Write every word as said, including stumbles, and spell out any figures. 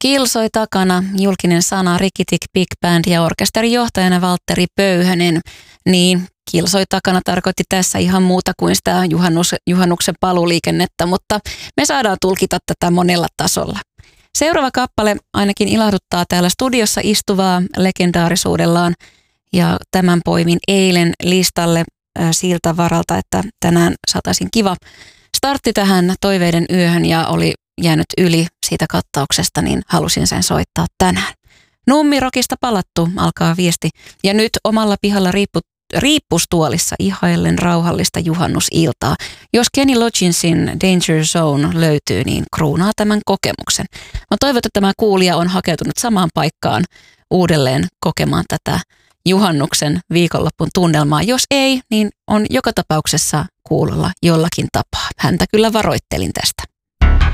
Kilsoi takana julkinen sana Ricky Tick Big Band ja orkesterin johtajana Valtteri Pöyhönen. Niin, kilsoi takana tarkoitti tässä ihan muuta kuin sitä juhannus, juhannuksen paluuliikennettä, mutta me saadaan tulkita tätä monella tasolla. Seuraava kappale ainakin ilahduttaa täällä studiossa istuvaa legendaarisuudellaan ja tämän poimin eilen listalle äh, siltä varalta, että tänään saataisiin kiva startti tähän toiveiden yöhön ja oli jäänyt yli siitä kattauksesta, niin halusin sen soittaa tänään. Nummirokista palattu, alkaa viesti. Ja nyt omalla pihalla riippu, riippustuolissa ihaillen rauhallista juhannusiltaa. Jos Kenny Logginsin Danger Zone löytyy, niin kruunaa tämän kokemuksen. Mä toivon, että tämä kuulija on hakeutunut samaan paikkaan uudelleen kokemaan tätä juhannuksen viikonloppun tunnelmaa. Jos ei, niin on joka tapauksessa kuulolla jollakin tapaa. Häntä kyllä varoittelin tästä.